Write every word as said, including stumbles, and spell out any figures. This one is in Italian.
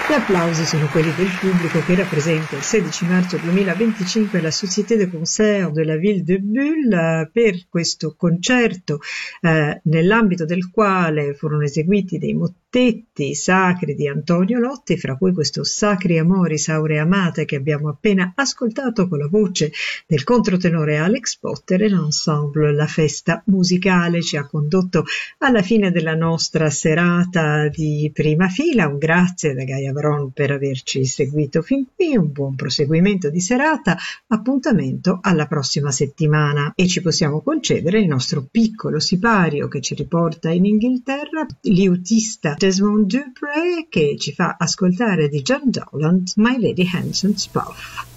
Gli applausi sono quelli del pubblico che rappresenta il sedici marzo duemilaventicinque la Société de Concert de la Ville de Bulle per questo concerto eh, nell'ambito del quale furono eseguiti dei mottetti sacri di Antonio Lotti, fra cui questo Sacri Amoris Aurea Amate che abbiamo appena ascoltato con la voce del controtenore Alex Potter, e l'ensemble La Festa Musicale ci ha condotto alla fine della nostra serata di prima fila. Un grazie da Gaia Varon per averci seguito fin qui, un buon proseguimento di serata, appuntamento alla prossima settimana, e ci possiamo concedere il nostro piccolo sipario che ci riporta in Inghilterra, liutista Desmond Dupré che ci fa ascoltare di John Dowland My Lady Hanson's Puff.